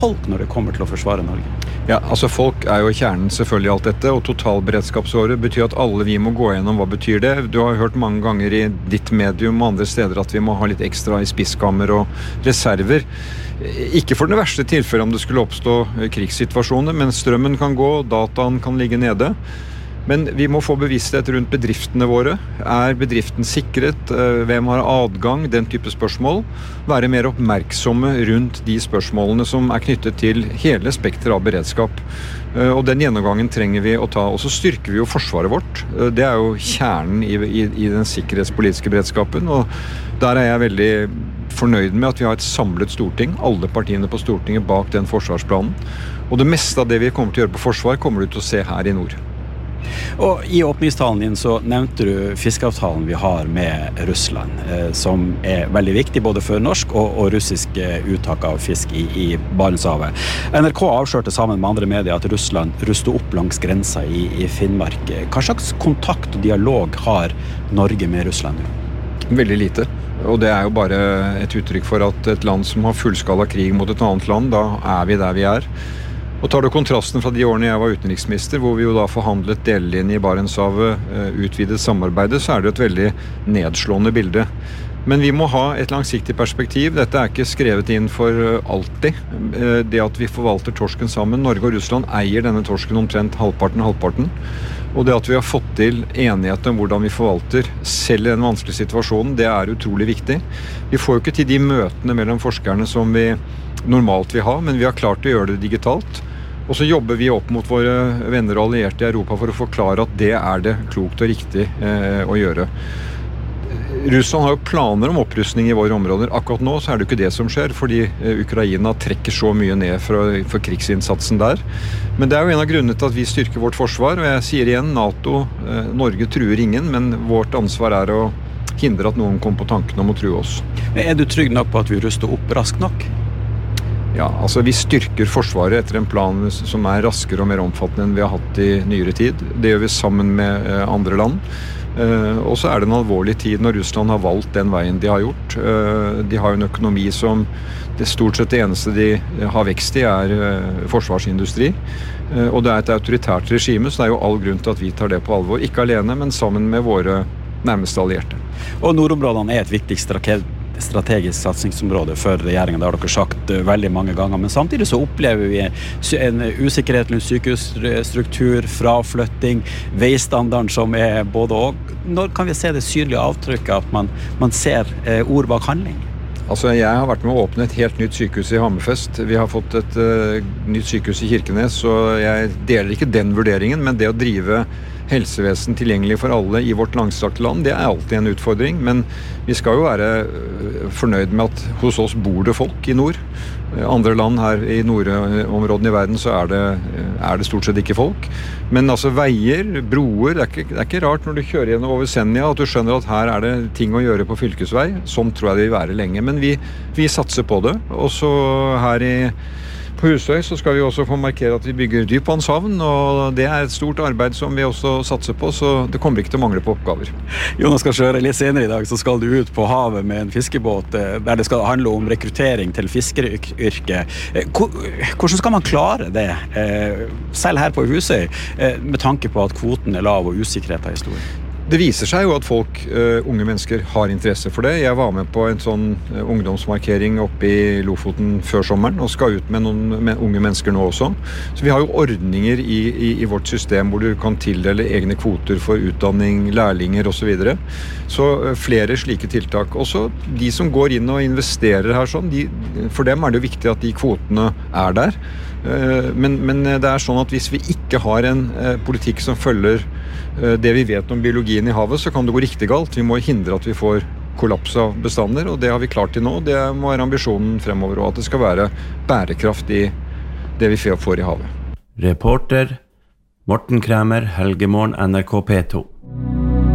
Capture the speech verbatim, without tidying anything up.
folk når det kommer til å forsvare Norge? Ja, altså folk er jo kjernen selvfølgelig i alt dette, og totalberedskapsåret betyr at alle vi må gå gjennom hva betyr det. Du har hørt mange ganger i ditt medium og andre steder at vi må ha litt ekstra i spisskammer og reserver. Ikke for den verste tilfellet om det skulle oppstå krigssituasjoner, men strømmen kan gå, dataen kan ligge nede. Men vi må få bevissthet rundt bedriftene våre. Er bedriften sikret? Hvem har adgang? Den type spørsmål. Være mer oppmerksomme rundt de spørsmålene som er knyttet til hele spektret av beredskap. Og den gjennomgangen trenger vi å ta. Og så styrker vi jo forsvaret vårt. Det er jo kjernen i, i, i den sikkerhetspolitiske beredskapen. Og der er jeg veldig fornøyd med at vi har et samlet storting, alle partiene på Stortinget bak den forsvarsplanen. Og det meste av det vi kommer til å gjøre på forsvar, kommer du til å se her i nord. Og i åpningstalen din så nevnte du fiskeavtalen vi har med Russland, eh, som er veldig viktig både for norsk og, og russisk uttak av fisk i, i Barentshavet. N R K avslørte sammen med andre medier at Russland ruster opp langs grensa i, i Finnmark. Hva slags kontakt og dialog har Norge med Russland nå? Veldig lite. Og det er jo bare et uttrykk for at et land som har fullskala krig mot et annet land, da er vi der vi er. Og tar du kontrasten fra de årene jeg var utenriksminister, hvor vi jo da forhandlet delelinje i Barentshavet, utvidet samarbeidet, så er det et veldig nedslående bilde. Men vi må ha et langsiktig perspektiv. Dette er ikke skrevet inn for alltid. Det at vi forvalter torsken sammen. Norge og Russland eier denne torsken omtrent halvparten halvparten. Og det at vi har fått til enighet om hvordan vi forvalter selv i den vanskelige situasjonen, det er utrolig viktig. Vi får jo ikke til de møtene mellom forskerne som vi normalt vil ha, men vi har klart å gjøre det digitalt. Og så jobber vi opp mot våre venner og allierte i Europa for å forklare at det er det klokt og riktig eh, å gjøre. Russland har jo planer om opprustning i våre områder. Akkurat nå så er det ikke det som skjer, fordi Ukraina trekker så mye ned for, for krigsinnsatsen der. Men det er jo en av grunnene til at vi styrker vårt forsvar, og jeg sier igjen, NATO, eh, Norge truer ingen, men vårt ansvar er å hindre at noen kommer på tanken om å true oss. Er du trygg nok på at vi ruster opp raskt nok? Ja, altså vi styrker forsvaret etter en plan som er raskere og mer omfattende enn vi har hatt i nyere tid. Det gjør vi sammen med eh, andre land. Eh, og så er det en alvorlig tid når Russland har valgt den veien de har gjort. Eh, de har en økonomi som det stort sett det eneste de har vekst i er eh, forsvarsindustri. Eh, og det er et autoritært regime, så det er jo all grunn til at vi tar det på alvor. Ikke alene, men sammen med våre nærmeste allierte. Og nordområdene er et viktig strategisk satsingsområde for regjeringen, det har dere sagt veldig mange ganger, men samtidig så opplever vi en usikkerhet rundt sykehusstruktur, fraflytting, veistandarden som er både og. Når kan vi se det synlige avtrykket at man, man ser ord bak handling? Altså, jeg har vært med å åpne et helt nytt sykehus i Hammerfest. Vi har fått et uh, nytt sykehus i Kirkenes, så jeg deler ikke den vurderingen, men det å drive helsevesen tilgjengelig for alle i vårt langstrakte land, det er alltid en utfordring, men vi skal jo være fornøyd med at hos oss bor det folk i nord. Andre land her i nordområdene i verden så er det, er det stort sett ikke folk. Men altså veier, broer, det er, ikke, det er ikke rart når du kjører gjennom over Senja at du skjønner at her er det ting å gjøre på fylkesvei. Sånn tror jeg det vil være lenge, men vi, vi satser på det. Og så her i På Husøy så skal vi også få markere at vi bygger dypvannshavn, og det er et stort arbeid som vi også satser på, så det kommer ikke til å mangle på oppgaver. Jonas Gahr, litt senere i dag så skal du ut på havet med en fiskebåt der det skal handle om rekruttering til fiskeryrket. Hvordan skal man klare det, selv her på Husøy, med tanke på at kvoten er lav og usikkerheten er stor? Det viser seg jo at folk, uh, unge mennesker, har interesse for det. Jeg var med på en sånn uh, ungdomsmarkering oppe i Lofoten før sommeren, og skal ut med noen med unge mennesker nå også. Så vi har jo ordninger i, i, i vårt system hvor du kan tildele egne kvoter for utdanning, lærlinger og så videre. Så uh, flere slike tiltak. Også de som går inn og investerer her sånn, de, for dem er det jo viktig at de kvotene er der. Uh, men, men det er sånn at hvis vi ikke har en uh, politikk som følger det vi vet om biologien i havet, så kan det gå riktig galt. Vi må hindre at vi får kollaps av bestander, og det har vi klart til nå. Det må være ambisjonen fremover, og at det skal være bærekraft i det vi får i havet. Reporter Morten Kræmer, Helgemorgen, N R K P to.